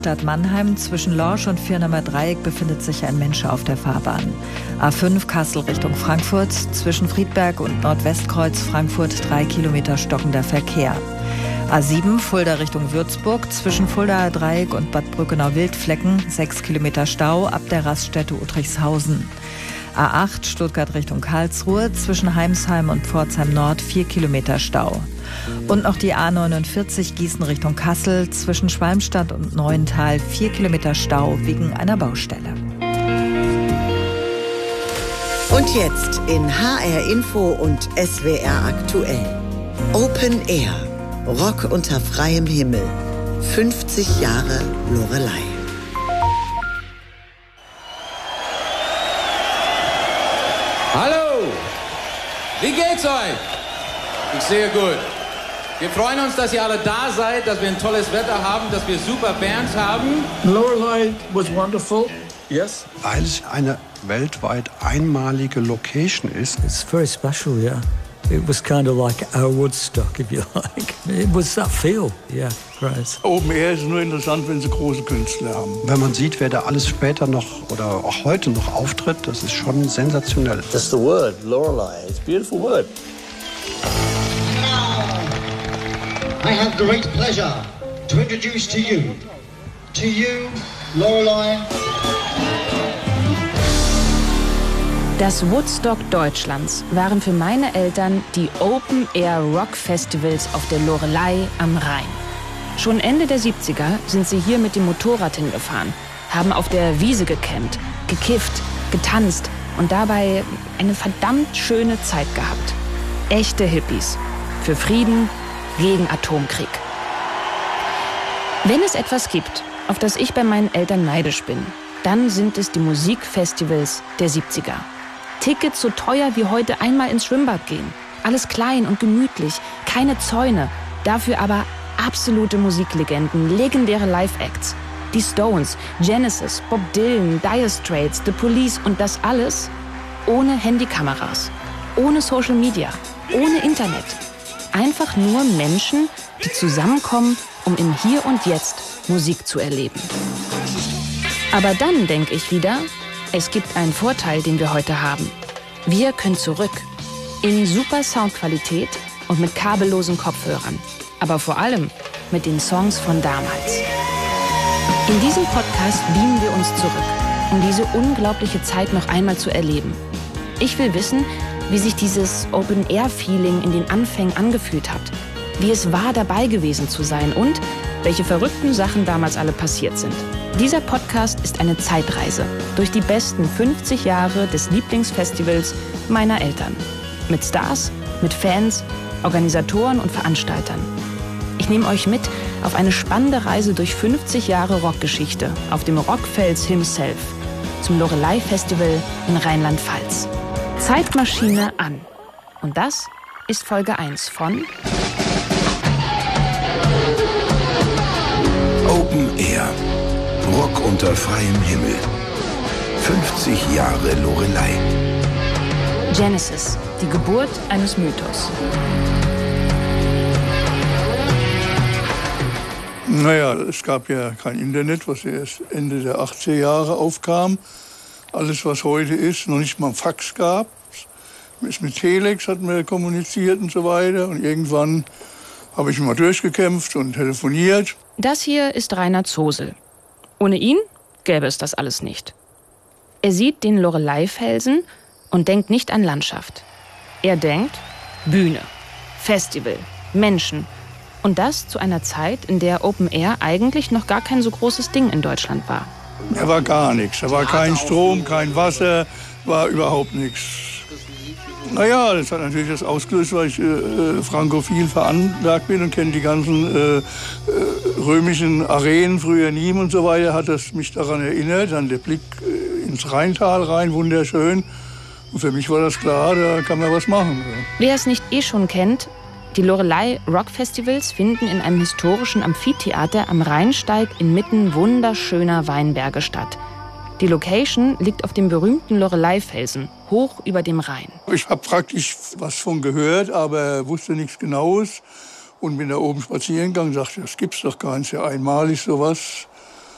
Stadt Mannheim zwischen Lorsch und Firnamer Dreieck befindet sich ein Mensch auf der Fahrbahn. A5 Kassel Richtung Frankfurt, zwischen Friedberg und Nordwestkreuz Frankfurt 3 Kilometer stockender Verkehr. A7 Fulda Richtung Würzburg, zwischen Fuldaer Dreieck und Bad Brückenau-Wildflecken 6 Kilometer Stau ab der Raststätte Uttrichshausen. A8 Stuttgart Richtung Karlsruhe, zwischen Heimsheim und Pforzheim Nord 4 Kilometer Stau. Und noch die A49 Gießen Richtung Kassel, zwischen Schwalmstadt und Neuental 4 Kilometer Stau wegen einer Baustelle. Und jetzt in HR Info und SWR aktuell. Open Air. Rock unter freiem Himmel. 50 Jahre Loreley. Hallo, wie geht's euch? Ich sehe gut. Wir freuen uns, dass ihr alle da seid, dass wir ein tolles Wetter haben, dass wir super Bands haben. Loreley was wonderful. Yes. Weil es eine weltweit einmalige Location ist. It's very special, yeah. It was kind of like our Woodstock, if you like. It was that feel, yeah, great. Open Air ist nur interessant, wenn sie große Künstler haben. Wenn man sieht, wer da alles später noch oder auch heute noch auftritt, das ist schon sensationell. That's the word, Loreley. It's a beautiful word. I have great pleasure to introduce to you, Loreley. Das Woodstock Deutschlands waren für meine Eltern die Open-Air-Rock-Festivals auf der Loreley am Rhein. Schon Ende der 70er sind sie hier mit dem Motorrad hingefahren, haben auf der Wiese gecampt, gekifft, getanzt und dabei eine verdammt schöne Zeit gehabt. Echte Hippies. Für Frieden, gegen Atomkrieg. Wenn es etwas gibt, auf das ich bei meinen Eltern neidisch bin, dann sind es die Musikfestivals der 70er. Tickets so teuer wie heute einmal ins Schwimmbad gehen. Alles klein und gemütlich, keine Zäune, dafür aber absolute Musiklegenden, legendäre Live-Acts. Die Stones, Genesis, Bob Dylan, Dire Straits, The Police und das alles ohne Handykameras, ohne Social Media, ohne Internet. Einfach nur Menschen, die zusammenkommen, um im Hier und Jetzt Musik zu erleben. Aber dann denke ich wieder, es gibt einen Vorteil, den wir heute haben. Wir können zurück. In super Soundqualität und mit kabellosen Kopfhörern. Aber vor allem mit den Songs von damals. In diesem Podcast beamen wir uns zurück, um diese unglaubliche Zeit noch einmal zu erleben. Ich will wissen, wie sich dieses Open-Air-Feeling in den Anfängen angefühlt hat. Wie es war, dabei gewesen zu sein und welche verrückten Sachen damals alle passiert sind. Dieser Podcast ist eine Zeitreise durch die besten 50 Jahre des Lieblingsfestivals meiner Eltern. Mit Stars, mit Fans, Organisatoren und Veranstaltern. Ich nehme euch mit auf eine spannende Reise durch 50 Jahre Rockgeschichte auf dem Rockfels himself, zum Loreley Festival in Rheinland-Pfalz. Zeitmaschine an. Und das ist Folge 1 von Open Air. Rock unter freiem Himmel. 50 Jahre Loreley. Genesis, die Geburt eines Mythos. Naja, es gab ja kein Internet, was erst Ende der 80er Jahre aufkam. Alles, was heute ist, noch nicht mal ein Fax gab. Mit Telex hatten wir kommuniziert und so weiter. Und irgendwann habe ich mal durchgekämpft und telefoniert. Das hier ist Rainer Zosel. Ohne ihn gäbe es das alles nicht. Er sieht den Loreley-Felsen und denkt nicht an Landschaft. Er denkt Bühne, Festival, Menschen. Und das zu einer Zeit, in der Open Air eigentlich noch gar kein so großes Ding in Deutschland war. Da war gar nichts. Da war kein Strom, kein Wasser, war überhaupt nichts. Naja, das hat natürlich das ausgelöst, weil ich frankophil veranlagt bin und kenne die ganzen römischen Arenen, früher Nîmes und so weiter, hat das mich daran erinnert. Dann der Blick ins Rheintal rein, wunderschön. Und für mich war das klar, da kann man was machen. Wer es nicht schon kennt, die Loreley Rock Festivals finden in einem historischen Amphitheater am Rheinsteig inmitten wunderschöner Weinberge statt. Die Location liegt auf dem berühmten Loreley-Felsen, hoch über dem Rhein. Ich habe praktisch was von gehört, aber wusste nichts Genaues. Und bin da oben spazieren gegangen und dachte, das gibt's doch gar nicht, ja einmalig sowas.